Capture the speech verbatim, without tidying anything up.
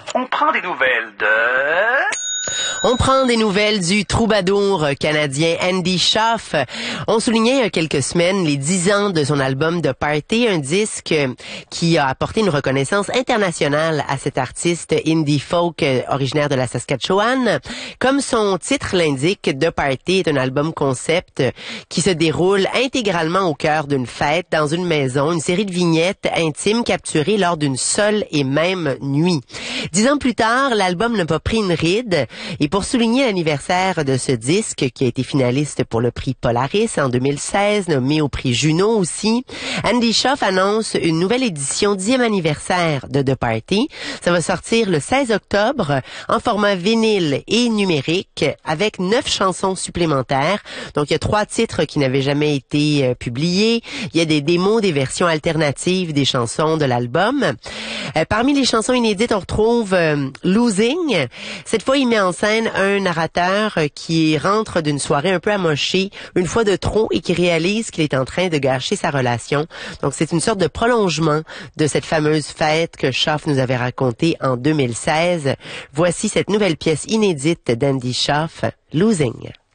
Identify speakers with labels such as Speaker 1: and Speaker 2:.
Speaker 1: On prend des nouvelles de...
Speaker 2: On prend des nouvelles du troubadour canadien Andy Shauf. On soulignait il y a quelques semaines les dix ans de son album The Party, un disque qui a apporté une reconnaissance internationale à cet artiste indie folk originaire de la Saskatchewan. Comme son titre l'indique, The Party est un album concept qui se déroule intégralement au cœur d'une fête dans une maison, une série de vignettes intimes capturées lors d'une seule et même nuit. Dix ans plus tard, l'album n'a pas pris une ride. Et pour souligner l'anniversaire de ce disque, qui a été finaliste pour le prix Polaris en deux mille seize, nommé au prix Juno aussi, Andy Shauf annonce une nouvelle édition dixième anniversaire de The Party. Ça va sortir le seize octobre en format vinyle et numérique avec neuf chansons supplémentaires. Donc il y a trois titres qui n'avaient jamais été euh, publiés. Il y a des démos, des versions alternatives des chansons de l'album. Euh, parmi les chansons inédites, on retrouve euh, Losing. Cette fois, il met en scène un narrateur euh, qui rentre d'une soirée un peu amochée une fois de trop et qui réalise qu'il est en train de gâcher sa relation. Donc, c'est une sorte de prolongement de cette fameuse fête que Shauf nous avait racontée en deux mille seize. Voici cette nouvelle pièce inédite d'Andy Shauf, Losing.